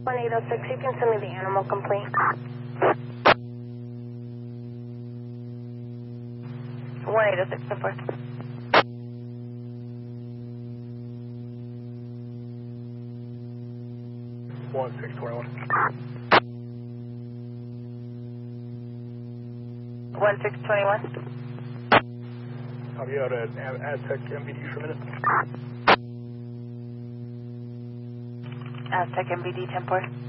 1806, you can send me the animal complete. 1806, so forth. One 621. 1621. Have you had an Aztec MVD for a minute? Aztec MVD 10-4.